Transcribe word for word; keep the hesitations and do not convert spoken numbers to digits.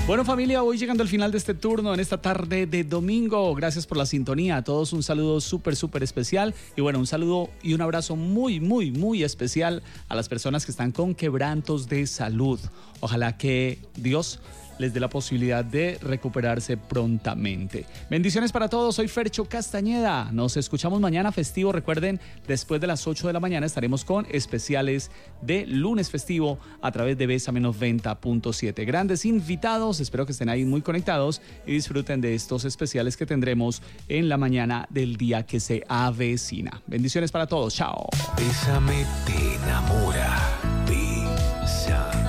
Bueno, familia, voy llegando al final de este turno en esta tarde de domingo. Gracias por la sintonía. A todos un saludo súper, súper especial. Y bueno, un saludo y un abrazo muy, muy, muy especial a las personas que están con quebrantos de salud. Ojalá que Dios les dé la posibilidad de recuperarse prontamente. Bendiciones para todos, soy Fercho Castañeda. Nos escuchamos mañana festivo. Recuerden, después de las ocho de la mañana estaremos con especiales de lunes festivo a través de Bésame noventa punto siete. Grandes invitados, espero que estén ahí muy conectados y disfruten de estos especiales que tendremos en la mañana del día que se avecina. Bendiciones para todos, chao. Bésame te enamora.